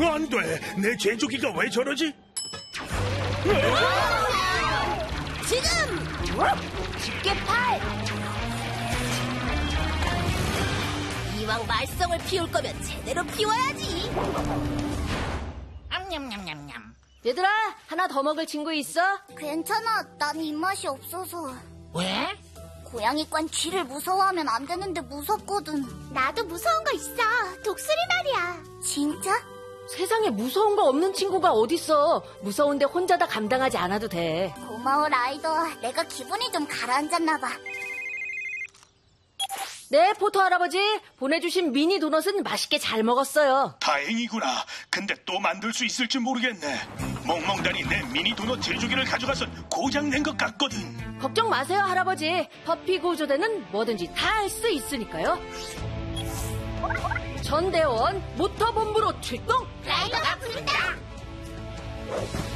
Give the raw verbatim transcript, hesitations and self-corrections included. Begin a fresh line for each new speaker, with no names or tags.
안 돼. 내 제조기가 왜 저러지?
지금! 집게팔! 이왕 말썽을 피울 거면 제대로 피워야지.
암냠냠냠냠.
얘들아, 하나 더 먹을 친구 있어?
괜찮아, 난 입맛이 없어서.
왜?
고양이관 쥐를 무서워하면 안 되는데 무섭거든. 나도 무서운 거 있어. 독수리 말이야. 진짜?
세상에 무서운 거 없는 친구가 어딨어. 무서운데 혼자 다 감당하지 않아도 돼.
고마워, 라이더. 내가 기분이 좀 가라앉았나 봐.
네, 포토 할아버지. 보내주신 미니 도넛은 맛있게 잘 먹었어요.
다행이구나. 근데 또 만들 수 있을지 모르겠네. 멍멍단이 내 미니 도넛 제조기를 가져가선 고장낸 것 같거든.
걱정 마세요, 할아버지. 퍼피 구조대는 뭐든지 다 할 수 있으니까요. 전대원 모터본부로 출동!
라이더가 부른다!